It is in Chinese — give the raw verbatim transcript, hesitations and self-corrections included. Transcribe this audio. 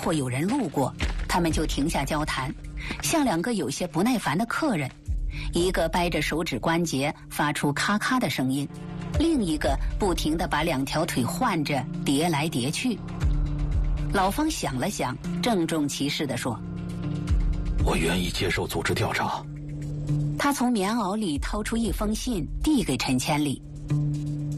或有人路过，他们就停下交谈，像两个有些不耐烦的客人。一个掰着手指关节发出咔咔的声音，另一个不停地把两条腿换着叠来叠去。老方想了想，郑重其事地说： 我愿意接受组织调查。 他从棉袄里掏出一封信递给陈千里，